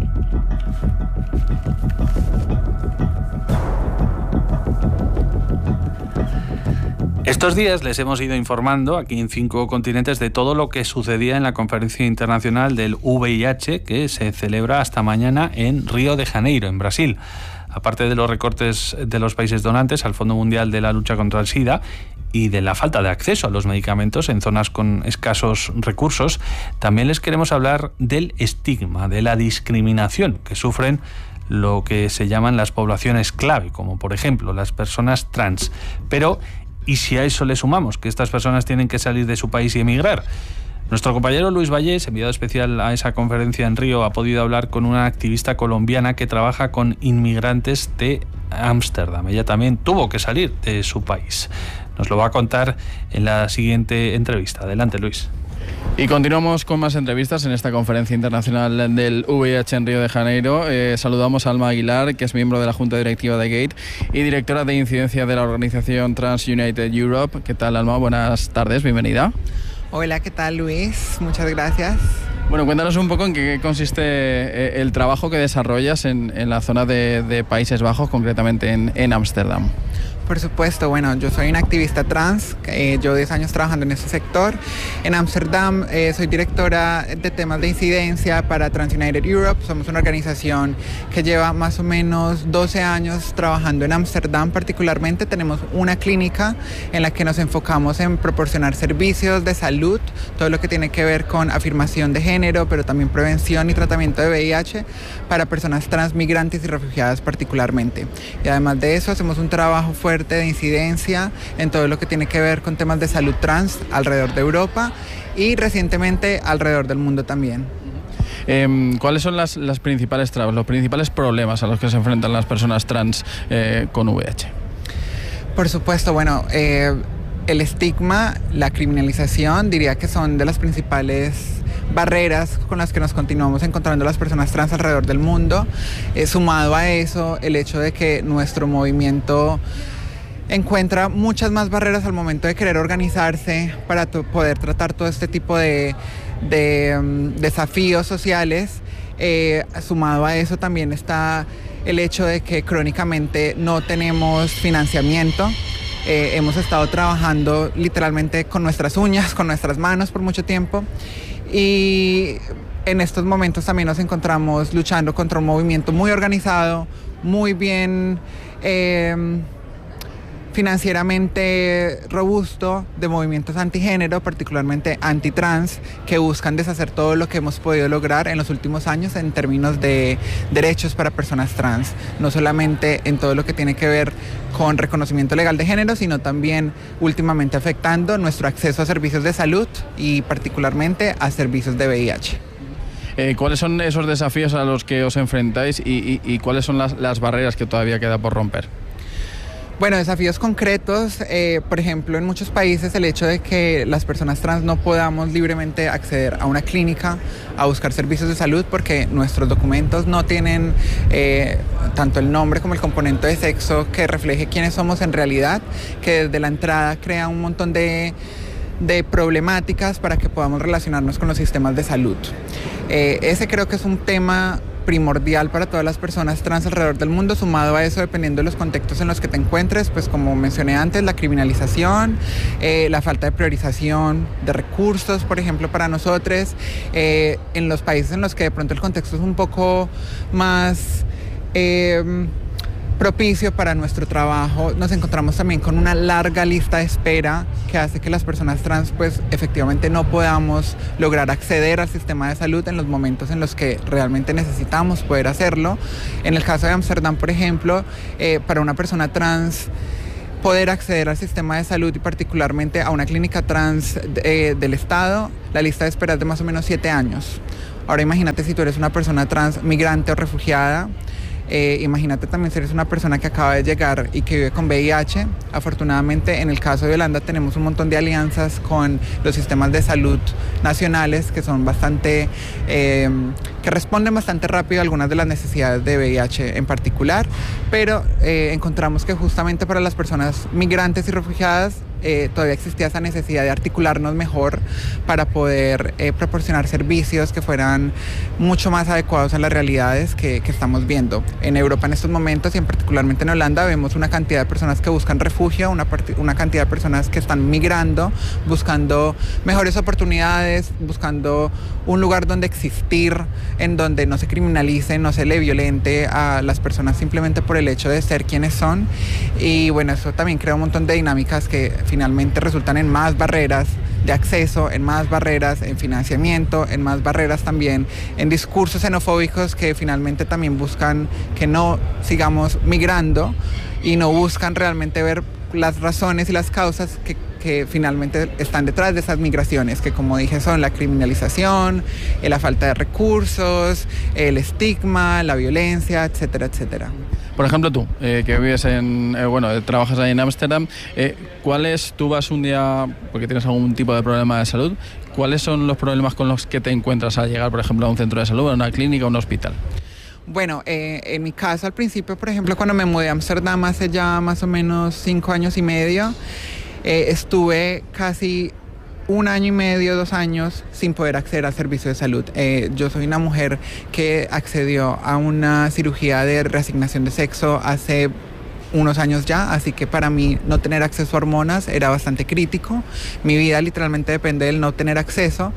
Estos días les hemos ido informando aquí en 5 continentes de todo lo que sucedía en la conferencia internacional del VIH que se celebra hasta mañana en Río de Janeiro, en Brasil. Aparte de los recortes de los países donantes al Fondo Mundial de la Lucha contra el SIDA y de la falta de acceso a los medicamentos en zonas con escasos recursos, también les queremos hablar del estigma, de la discriminación que sufren lo que se llaman las poblaciones clave, como por ejemplo las personas trans. Pero ¿y si a eso le sumamos que estas personas tienen que salir de su país y emigrar? Nuestro compañero Luis Vallés, enviado especial a esa conferencia en Río, ha podido hablar con una activista colombiana que trabaja con inmigrantes de Ámsterdam. Ella también tuvo que salir de su país. Nos lo va a contar en la siguiente entrevista. Adelante, Luis. Y continuamos con más entrevistas en esta conferencia internacional del VIH en Río de Janeiro. Saludamos a Alma Aguilar, que es miembro de la Junta Directiva de GATE y directora de incidencia de la organización Trans United Europe. ¿Qué tal, Alma? Buenas tardes, bienvenida. Hola, ¿qué tal, Luis? Muchas gracias. Bueno, cuéntanos un poco en qué consiste el trabajo que desarrollas en la zona de Países Bajos, concretamente en Ámsterdam. Por supuesto, bueno, yo soy una activista trans, llevo 10 años trabajando en este sector. En Ámsterdam soy directora de temas de incidencia para Trans United Europe. Somos una organización que lleva más o menos 12 años trabajando en Ámsterdam. Particularmente tenemos una clínica en la que nos enfocamos en proporcionar servicios de salud, todo lo que tiene que ver con afirmación de género, pero también prevención y tratamiento de VIH para personas trans, migrantes y refugiadas particularmente. Y además de eso hacemos un trabajo fuerte de incidencia en todo lo que tiene que ver con temas de salud trans alrededor de Europa y recientemente alrededor del mundo también. ¿Cuáles son las principales trabas, los principales problemas a los que se enfrentan las personas trans con VIH? Por supuesto, bueno, el estigma, la criminalización, diría que son de las principales barreras con las que nos continuamos encontrando las personas trans alrededor del mundo. Sumado a eso, el hecho de que nuestro movimiento encuentra muchas más barreras al momento de querer organizarse para poder tratar todo este tipo de desafíos sociales. Sumado a eso también está el hecho de que crónicamente no tenemos financiamiento. Hemos estado trabajando literalmente con nuestras uñas, con nuestras manos por mucho tiempo, y en estos momentos también nos encontramos luchando contra un movimiento muy organizado, muy bien financieramente robusto, de movimientos antigénero, particularmente antitrans, que buscan deshacer todo lo que hemos podido lograr en los últimos años en términos de derechos para personas trans, no solamente en todo lo que tiene que ver con reconocimiento legal de género, sino también últimamente afectando nuestro acceso a servicios de salud y particularmente a servicios de VIH. ¿Cuáles son esos desafíos a los que os enfrentáis y cuáles son las barreras que todavía queda por romper? Bueno, desafíos concretos, por ejemplo, en muchos países el hecho de que las personas trans no podamos libremente acceder a una clínica a buscar servicios de salud porque nuestros documentos no tienen tanto el nombre como el componente de sexo que refleje quiénes somos en realidad, que desde la entrada crea un montón de problemáticas para que podamos relacionarnos con los sistemas de salud. Ese creo que es un tema primordial para todas las personas trans alrededor del mundo. Sumado a eso, dependiendo de los contextos en los que te encuentres, pues como mencioné antes, la criminalización, la falta de priorización de recursos, por ejemplo, para nosotros, en los países en los que de pronto el contexto es un poco más propicio para nuestro trabajo, nos encontramos también con una larga lista de espera que hace que las personas trans pues efectivamente no podamos lograr acceder al sistema de salud en los momentos en los que realmente necesitamos poder hacerlo. En el caso de Ámsterdam, por ejemplo, para una persona trans poder acceder al sistema de salud y particularmente a una clínica trans del Estado, la lista de espera es de más o menos 7 años. Ahora imagínate si tú eres una persona trans migrante o refugiada. Imagínate también si eres una persona que acaba de llegar y que vive con VIH. Afortunadamente, en el caso de Holanda tenemos un montón de alianzas con los sistemas de salud nacionales que son bastante, que responden bastante rápido a algunas de las necesidades de VIH en particular, pero encontramos que justamente para las personas migrantes y refugiadas todavía existía esa necesidad de articularnos mejor para poder proporcionar servicios que fueran mucho más adecuados a las realidades que estamos viendo. En Europa en estos momentos y particularmente en Holanda vemos una cantidad de personas que buscan refugio, una cantidad de personas que están migrando, buscando mejores oportunidades, buscando un lugar donde existir, en donde no se criminalice, no se le violente a las personas simplemente por el hecho de ser quienes son. Y bueno, eso también crea un montón de dinámicas que finalmente resultan en más barreras de acceso, en más barreras en financiamiento, en más barreras también en discursos xenofóbicos que finalmente también buscan que no sigamos migrando y no buscan realmente ver las razones y las causas que finalmente están detrás de esas migraciones, que como dije son la criminalización, la falta de recursos, el estigma, la violencia, etcétera, etcétera. Por ejemplo, tú, que vives trabajas ahí en Ámsterdam, tú vas un día porque tienes algún tipo de problema de salud, ¿cuáles son los problemas con los que te encuentras al llegar, por ejemplo, a un centro de salud, a una clínica, a un hospital? Bueno, en mi caso al principio, por ejemplo, cuando me mudé a Ámsterdam hace ya más o menos 5 años y medio, estuve casi 1 año y medio, 2 años sin poder acceder al servicio de salud. Yo soy una mujer que accedió a una cirugía de reasignación de sexo hace unos años ya, así que para mí no tener acceso a hormonas era bastante crítico. Mi vida literalmente depende del no tener acceso.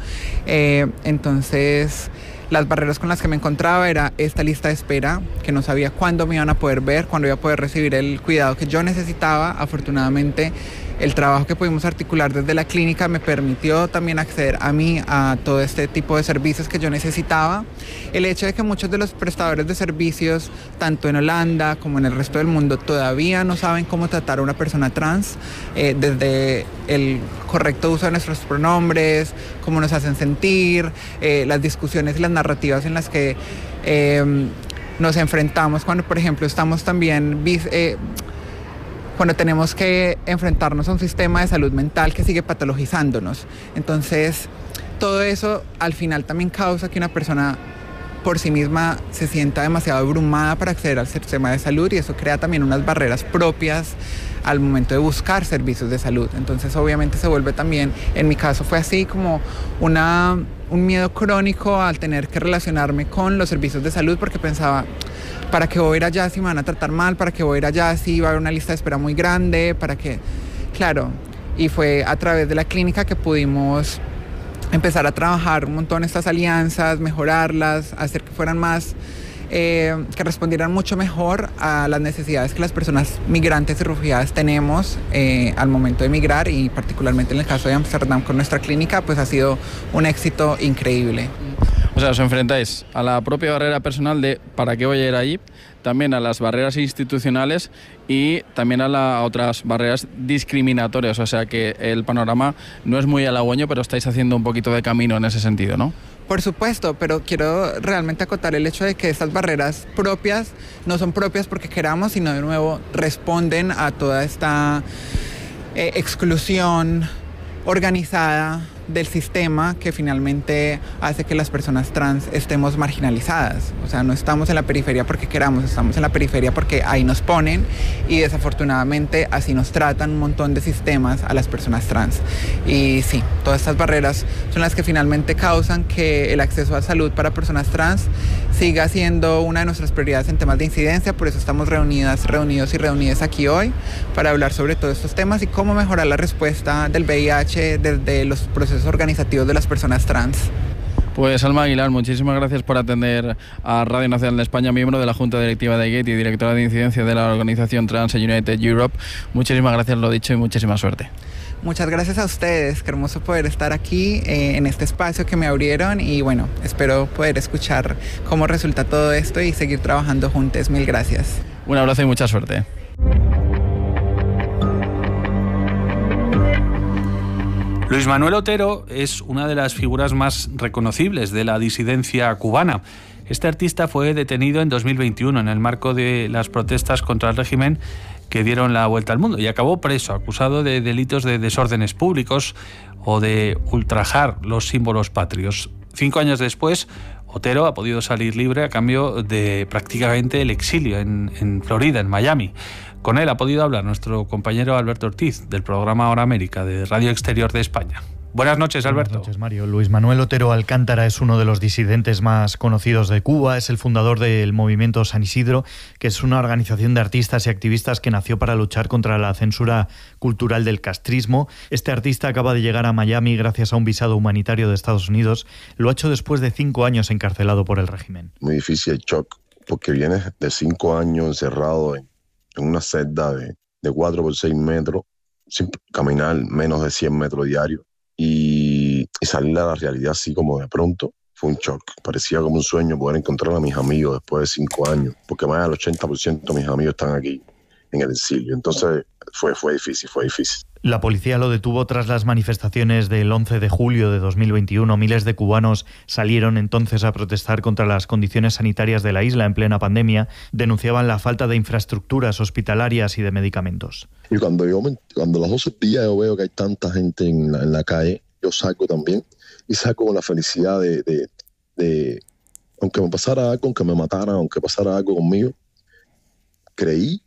Entonces, las barreras con las que me encontraba era esta lista de espera, que no sabía cuándo me iban a poder ver, cuándo iba a poder recibir el cuidado que yo necesitaba. Afortunadamente, el trabajo que pudimos articular desde la clínica me permitió también acceder a todo este tipo de servicios que yo necesitaba. El hecho de que muchos de los prestadores de servicios, tanto en Holanda como en el resto del mundo, todavía no saben cómo tratar a una persona trans, desde el correcto uso de nuestros pronombres, cómo nos hacen sentir, las discusiones y las narrativas en las que nos enfrentamos cuando, por ejemplo, estamos también cuando tenemos que enfrentarnos a un sistema de salud mental que sigue patologizándonos. Entonces, todo eso al final también causa que una persona por sí misma se sienta demasiado abrumada para acceder al sistema de salud, y eso crea también unas barreras propias al momento de buscar servicios de salud. Entonces obviamente se vuelve también, en mi caso fue así como un miedo crónico al tener que relacionarme con los servicios de salud, porque pensaba, ¿para qué voy a ir allá si me van a tratar mal? ¿Para qué voy a ir allá si va a haber una lista de espera muy grande? ¿Para qué? Claro, y fue a través de la clínica que pudimos empezar a trabajar un montón estas alianzas, mejorarlas, hacer que fueran más, que respondieran mucho mejor a las necesidades que las personas migrantes y refugiadas tenemos al momento de migrar, y particularmente en el caso de Ámsterdam con nuestra clínica, pues ha sido un éxito increíble. O sea, os enfrentáis a la propia barrera personal de ¿para qué voy a ir allí? También a las barreras institucionales y también a otras barreras discriminatorias. O sea que el panorama no es muy halagüeño, pero estáis haciendo un poquito de camino en ese sentido, ¿no? Por supuesto, pero quiero realmente acotar el hecho de que estas barreras propias no son propias porque queramos, sino de nuevo responden a toda esta exclusión organizada del sistema que finalmente hace que las personas trans estemos marginalizadas. O sea, no estamos en la periferia porque queramos, estamos en la periferia porque ahí nos ponen, y desafortunadamente así nos tratan un montón de sistemas a las personas trans. Y sí, todas estas barreras son las que finalmente causan que el acceso a salud para personas trans siga siendo una de nuestras prioridades en temas de incidencia. Por eso estamos reunidos y reunidas aquí hoy para hablar sobre todos estos temas y cómo mejorar la respuesta del VIH desde los procesos organizativos de las personas trans. Pues Alma Aguilar, muchísimas gracias por atender a Radio Nacional de España, miembro de la Junta Directiva de GATE y directora de incidencia de la organización Trans United Europe. Muchísimas gracias, lo dicho, y muchísima suerte. Muchas gracias a ustedes, qué hermoso poder estar aquí en este espacio que me abrieron, y bueno, espero poder escuchar cómo resulta todo esto y seguir trabajando juntos. Mil gracias. Un abrazo y mucha suerte. Luis Manuel Otero es una de las figuras más reconocibles de la disidencia cubana. Este artista fue detenido en 2021 en el marco de las protestas contra el régimen que dieron la vuelta al mundo, y acabó preso, acusado de delitos de desórdenes públicos o de ultrajar los símbolos patrios. 5 años después, Otero ha podido salir libre a cambio de prácticamente el exilio en Florida, en Miami. Con él ha podido hablar nuestro compañero Alberto Ortiz, del programa Hora América de Radio Exterior de España. Buenas noches, Alberto. Buenas noches, Mario. Luis Manuel Otero Alcántara es uno de los disidentes más conocidos de Cuba. Es el fundador del movimiento San Isidro, que es una organización de artistas y activistas que nació para luchar contra la censura cultural del castrismo. Este artista acaba de llegar a Miami gracias a un visado humanitario de Estados Unidos. Lo ha hecho después de 5 años encarcelado por el régimen. Muy difícil el shock, porque vienes de 5 años encerrado en una celda de 4 por 6 metros, sin caminar menos de 100 metros diarios, y salir a la realidad así como de pronto, fue un shock. Parecía como un sueño poder encontrar a mis amigos después de 5 años, porque más del 80% de mis amigos están aquí en el exilio. Entonces fue difícil. La policía lo detuvo tras las manifestaciones del 11 de julio de 2021. Miles de cubanos salieron entonces a protestar contra las condiciones sanitarias de la isla en plena pandemia. Denunciaban la falta de infraestructuras hospitalarias y de medicamentos. Y cuando a los 12 días yo veo que hay tanta gente en la calle, yo salgo también, y saco con la felicidad de aunque me pasara algo, aunque me mataran, aunque pasara algo conmigo, creí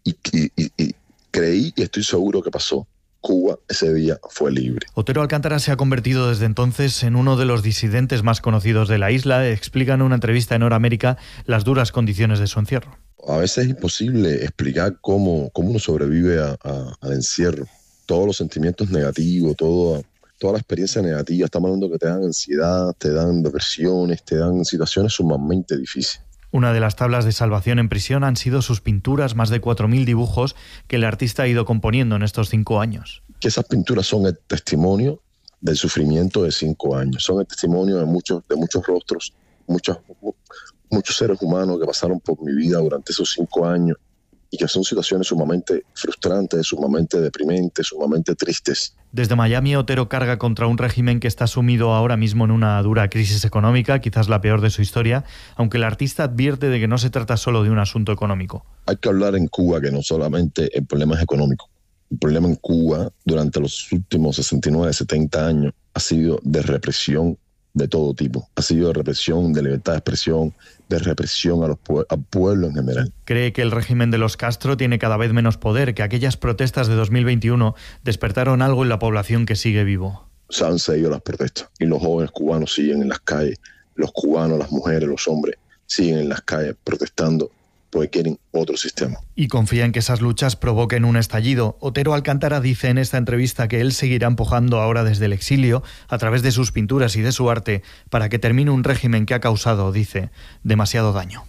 y estoy seguro que pasó. Cuba ese día fue libre. Otero Alcántara se ha convertido desde entonces en uno de los disidentes más conocidos de la isla. Explica en una entrevista en Hora América las duras condiciones de su encierro. A veces es imposible explicar cómo uno sobrevive al encierro. Todos los sentimientos negativos, toda la experiencia negativa. Estamos hablando que te dan ansiedad, te dan depresiones, te dan situaciones sumamente difíciles. Una de las tablas de salvación en prisión han sido sus pinturas, más de 4.000 dibujos que el artista ha ido componiendo en estos 5 años. Que esas pinturas son el testimonio del sufrimiento de 5 años, son el testimonio de muchos rostros, muchos seres humanos que pasaron por mi vida durante esos 5 años, y que son situaciones sumamente frustrantes, sumamente deprimentes, sumamente tristes. Desde Miami, Otero carga contra un régimen que está sumido ahora mismo en una dura crisis económica, quizás la peor de su historia, aunque el artista advierte de que no se trata solo de un asunto económico. Hay que hablar en Cuba que no solamente el problema es económico, El problema en Cuba durante los últimos 69, 70 años ha sido de represión de todo tipo. Ha sido de represión, de libertad de expresión, de represión al pueblo en general. Cree que el régimen de los Castro tiene cada vez menos poder, que aquellas protestas de 2021 despertaron algo en la población que sigue vivo. Se han seguido las protestas y los jóvenes cubanos siguen en las calles. Los cubanos, las mujeres, los hombres siguen en las calles protestando porque quieren otro sistema. Y confía en que esas luchas provoquen un estallido. Otero Alcántara dice en esta entrevista que él seguirá empujando ahora desde el exilio, a través de sus pinturas y de su arte, para que termine un régimen que ha causado, dice, demasiado daño.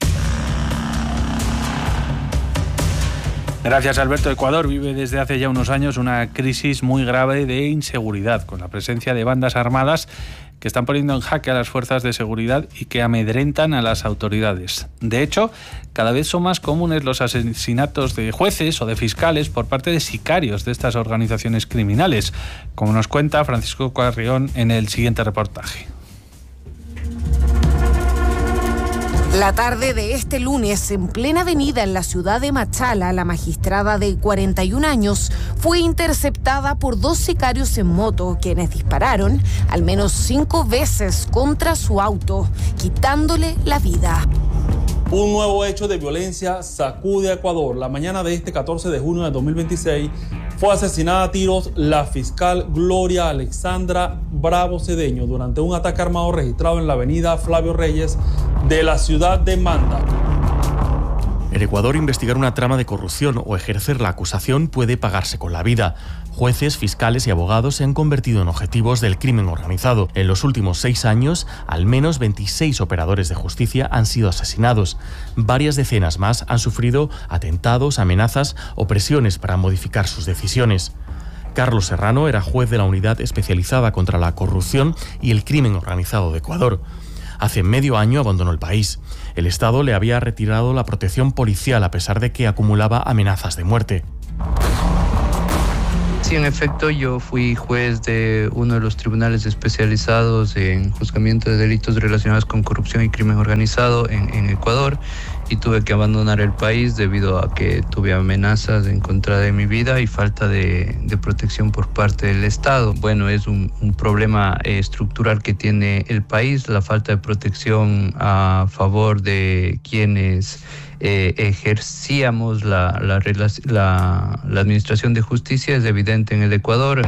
Gracias, Alberto. Ecuador vive desde hace ya unos años una crisis muy grave de inseguridad, con la presencia de bandas armadas que están poniendo en jaque a las fuerzas de seguridad y que amedrentan a las autoridades. De hecho, cada vez son más comunes los asesinatos de jueces o de fiscales por parte de sicarios de estas organizaciones criminales, como nos cuenta Francisco Carrión en el siguiente reportaje. La tarde de este lunes, en plena avenida en la ciudad de Machala, la magistrada de 41 años fue interceptada por 2 sicarios en moto, quienes dispararon al menos 5 veces contra su auto, quitándole la vida. Un nuevo hecho de violencia sacude a Ecuador. La mañana de este 14 de junio de 2026 fue asesinada a tiros la fiscal Gloria Alexandra Bravo Cedeño durante un ataque armado registrado en la avenida Flavio Reyes de la ciudad de Manta. En Ecuador, investigar una trama de corrupción o ejercer la acusación puede pagarse con la vida. Jueces, fiscales y abogados se han convertido en objetivos del crimen organizado. En los últimos 6 años, al menos 26 operadores de justicia han sido asesinados. Varias decenas más han sufrido atentados, amenazas o presiones para modificar sus decisiones. Carlos Serrano era juez de la Unidad Especializada contra la Corrupción y el Crimen Organizado de Ecuador. Hace medio año abandonó el país. El Estado le había retirado la protección policial a pesar de que acumulaba amenazas de muerte. Sí, en efecto, yo fui juez de uno de los tribunales especializados en juzgamiento de delitos relacionados con corrupción y crimen organizado en Ecuador, y tuve que abandonar el país debido a que tuve amenazas en contra de mi vida y falta de protección por parte del Estado. Bueno, es un problema estructural que tiene el país, la falta de protección a favor de quienes ejercíamos la administración de justicia es evidente en el Ecuador.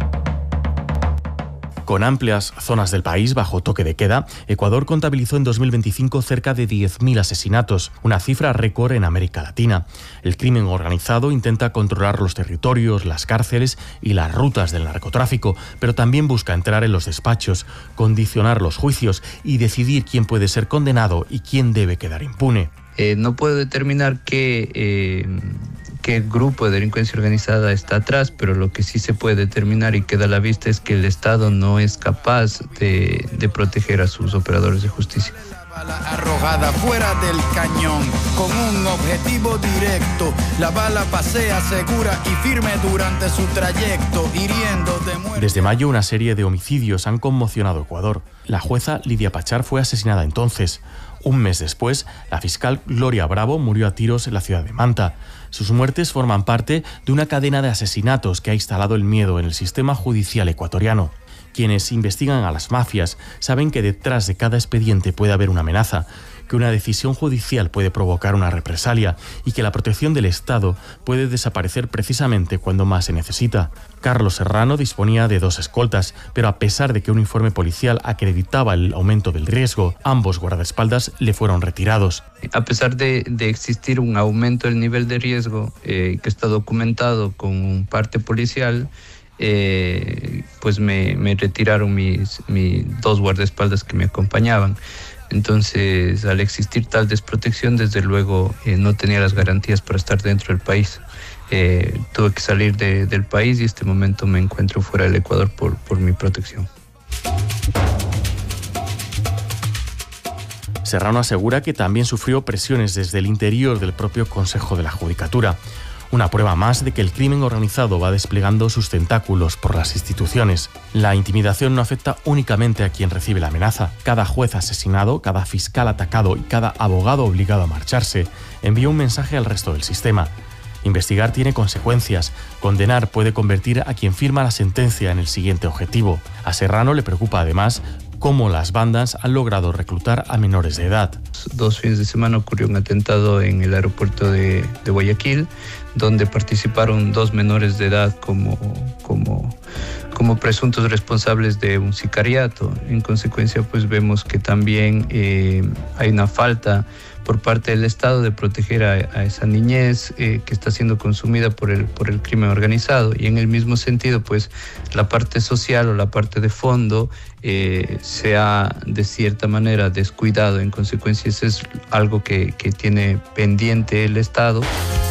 Con amplias zonas del país bajo toque de queda, Ecuador contabilizó en 2025 cerca de 10.000 asesinatos, una cifra récord en América Latina. El crimen organizado intenta controlar los territorios, las cárceles y las rutas del narcotráfico, pero también busca entrar en los despachos, condicionar los juicios y decidir quién puede ser condenado y quién debe quedar impune. No puedo determinar qué grupo de delincuencia organizada está atrás, pero lo que sí se puede determinar y queda a la vista es que el Estado no es capaz de proteger a sus operadores de justicia. Bala arrojada fuera del cañón con un objetivo directo. La bala pasea segura y firme durante su trayecto, hiriendo de muerte. Desde mayo, una serie de homicidios han conmocionado Ecuador. La jueza Lidia Pachar fue asesinada entonces. Un mes después, la fiscal Gloria Bravo murió a tiros en la ciudad de Manta. Sus muertes forman parte de una cadena de asesinatos que ha instalado el miedo en el sistema judicial ecuatoriano. Quienes investigan a las mafias saben que detrás de cada expediente puede haber una amenaza, que una decisión judicial puede provocar una represalia y que la protección del Estado puede desaparecer precisamente cuando más se necesita. Carlos Serrano disponía de 2 escoltas, pero a pesar de que un informe policial acreditaba el aumento del riesgo, ambos guardaespaldas le fueron retirados. A pesar de existir un aumento del nivel de riesgo que está documentado con un parte policial, pues me retiraron mis 2 guardaespaldas que me acompañaban. Entonces, al existir tal desprotección, desde luego no tenía las garantías para estar dentro del país. Tuve que salir del país y en este momento me encuentro fuera del Ecuador por mi protección. Serrano asegura que también sufrió presiones desde el interior del propio Consejo de la Judicatura. Una prueba más de que el crimen organizado va desplegando sus tentáculos por las instituciones. La intimidación no afecta únicamente a quien recibe la amenaza. Cada juez asesinado, cada fiscal atacado y cada abogado obligado a marcharse envía un mensaje al resto del sistema. Investigar tiene consecuencias. Condenar puede convertir a quien firma la sentencia en el siguiente objetivo. A Serrano le preocupa además cómo las bandas han logrado reclutar a menores de edad. 2 fines de semana ocurrió un atentado en el aeropuerto de Guayaquil, donde participaron 2 menores de edad como presuntos responsables de un sicariato. En consecuencia, pues vemos que también hay una falta por parte del Estado de proteger a esa niñez que está siendo consumida por el crimen organizado. Y en el mismo sentido, pues la parte social o la parte de fondo se ha de cierta manera descuidado. En consecuencia, eso es algo que tiene pendiente el Estado.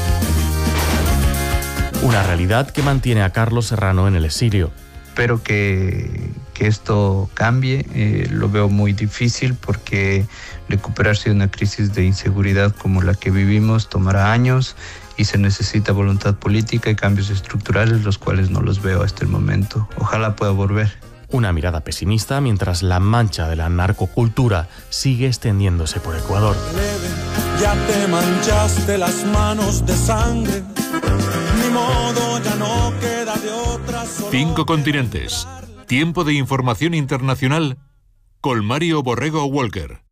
Una realidad que mantiene a Carlos Serrano en el exilio. Espero que esto cambie, lo veo muy difícil porque recuperarse de una crisis de inseguridad como la que vivimos tomará años y se necesita voluntad política y cambios estructurales, los cuales no los veo hasta el momento. Ojalá pueda volver. Una mirada pesimista mientras la mancha de la narcocultura sigue extendiéndose por Ecuador. Ya te manchaste las manos de sangre, ni modo, ya no queda de otra. 5 continentes. Tiempo de información internacional con Mario Borrego Walker.